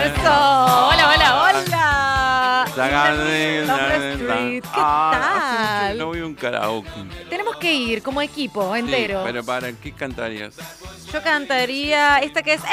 Eso. Hola, hola, hola. ¿Qué tal? No voy a un karaoke. Tenemos que ir como equipo entero. Sí, pero ¿para qué cantarías? Yo cantaría esta que es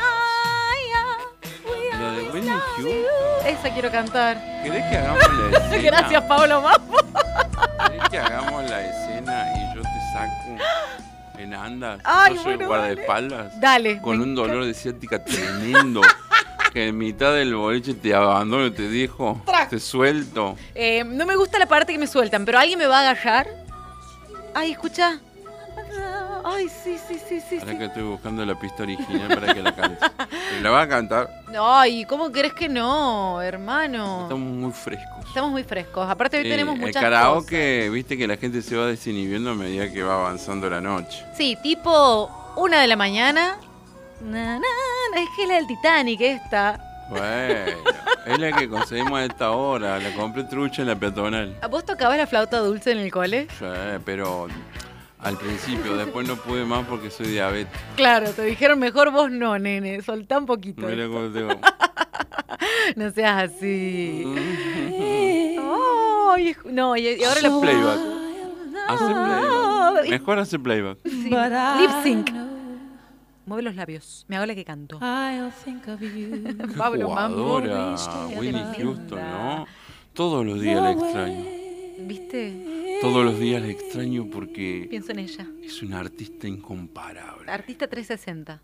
¿La de Whitney Houston? Esa quiero cantar. ¿Querés que hagamos la escena? Gracias, Pablo Mambo. ¿Querés que hagamos la escena y yo te saco en andas? Ay, Yo soy bueno, guardaespaldas. Dale. Con un dolor de ciática tremendo. Que en mitad del boliche te abandono y te dijo, te suelto. No me gusta la parte que me sueltan, pero alguien me va a agarrar. Ay, escucha. Ay, sí. Ahora que estoy buscando la pista original para que la cantes. ¿La vas a cantar? Ay, ¿cómo crees que no, hermano? Estamos muy frescos. Estamos muy frescos. Aparte hoy tenemos muchas el karaoke, viste que la gente se va desinhibiendo a medida que va avanzando la noche. Sí, tipo 1 de la mañana. Es que es la del Titanic esta. Bueno, es la que conseguimos a esta hora. La compré trucha en la peatonal. ¿Vos tocabas la flauta dulce en el cole? Sí, pero al principio, después no pude más porque soy diabético. Claro, te dijeron mejor vos no, nene, soltá un poquito. Mira cómo te digo. No seas así. Ay, no, y ahora Hace lo playback. Hace playback. Mejor hace playback. Sí. Lip sync. Mueve los labios. Me hago la que canto. Qué Pablo Mambo. jugadora, Whitney Houston, ¿no? Todos los días la extraño. ¿Viste? Todos los días la extraño porque Pienso en ella. es una artista incomparable. Artista 360.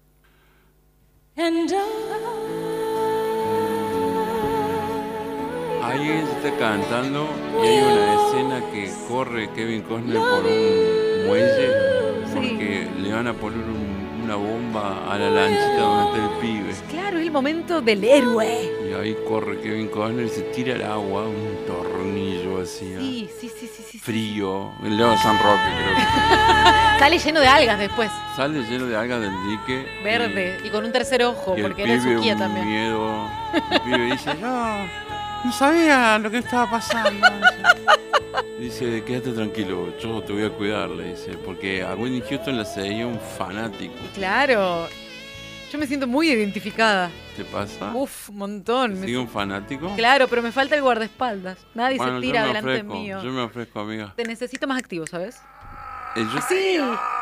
Ahí ella está cantando y hay una escena que corre Kevin Costner por un muelle porque le van a poner una bomba a la lanchita donde está el pibe. Claro, es el momento del héroe. Y ahí corre Kevin Costner y se tira al agua, un tornillo así. Sí. Frío. El León San Roque, creo que. Sale lleno de algas después. Sale lleno de algas del dique. Verde. Y con un tercer ojo, Y el porque era pibe Suquía un también. miedo. El pibe dice, no sabía lo que estaba pasando. Dice, quédate tranquilo, yo te voy a cuidar, le dice. Porque a Whitney Houston la seguía un fanático. Claro. Yo me siento muy identificada. ¿Te pasa? Uf, un montón. ¿Te sigue un fanático? Claro, pero me falta el guardaespaldas. Nadie Bueno, se tira yo me delante ofrezco, mío. Yo me ofrezco, amiga. Te necesito más activo, ¿sabes? Sí.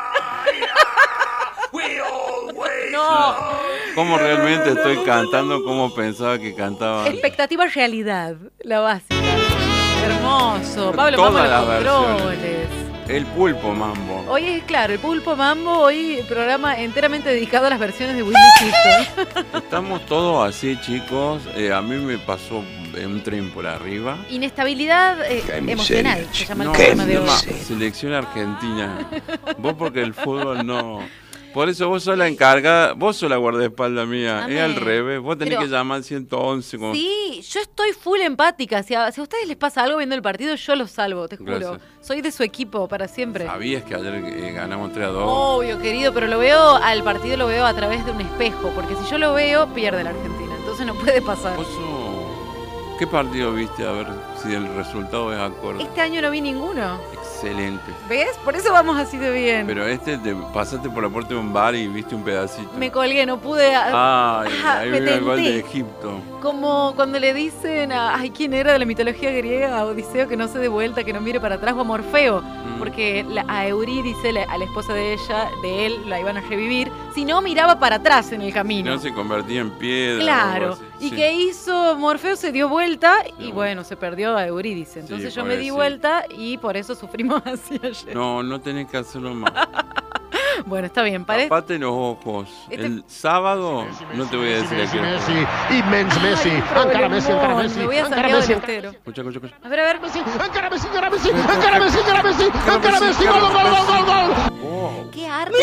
No. ¿Cómo realmente estoy cantando? ¿Cómo pensaba que cantaba? Expectativa realidad, la básica. Hermoso. Pablo Todas Mambo en los las controles. El pulpo mambo. Hoy es claro, el Pulpo Mambo, hoy programa enteramente dedicado a las versiones de Whitney Houston. Estamos todos así, chicos. A mí me pasó un tren por arriba. Inestabilidad emocional, se llama el programa de hoy. Selección argentina. Vos porque el fútbol no. Por eso vos sos la encargada, vos sos la guardaespaldas mía. Es al revés, vos tenés que llamar al 111. Como... Sí, yo estoy full empática. Si a ustedes les pasa algo viendo el partido, yo los salvo, te juro. Gracias. Soy de su equipo para siempre. Sabías que ayer ganamos 3-2. Obvio, querido, pero lo veo, al partido lo veo a través de un espejo, porque si yo lo veo, pierde la Argentina. Entonces no puede pasar. ¿Vos qué partido viste? A ver si el resultado es acorde. Este año no vi ninguno. Excelente. ¿Ves? Por eso vamos así de bien. Pero te pasaste por la puerta de un bar y viste un pedacito. Me colgué, no pude. Ahí me vino el gol tenté. de Egipto. Como cuando le dicen ¿quién era de la mitología griega? A Odiseo que no se dé vuelta, que no mire para atrás, o a Morfeo. Porque a Eurídice, a la esposa de él, la iban a revivir. Si no, miraba para atrás en el camino. No se convertía en piedra. Claro. ¿Y qué hizo? Morfeo se dio vuelta y No. bueno, se perdió a Eurídice. Entonces Sí, yo me di vuelta y por eso sufrimos así ayer. No tenés que hacerlo más. Bueno, está bien. Tapate los ojos. El sábado, no te voy a decir aquí. Immens Messi, encara Messi, encara Messi. Me voy a Santiago del Estero. Escucha. A ver. Encara Messi, encara Messi, encara Messi, encara Messi, encara Messi, gol. Wow. ¡Qué arte!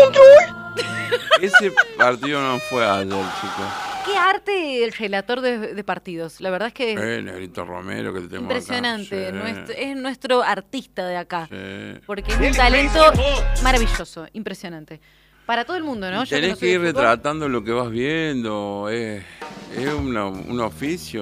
Ese partido no fue ayer, chicos. ¡Qué arte el relator de partidos! La verdad es que Negrito Romero, que te tengo impresionante. acá. Sí. Es nuestro artista de acá. Sí. Porque es un talento maravilloso, impresionante. Para todo el mundo, ¿no? Tenés que ir retratando lo que vas viendo. Es un oficio.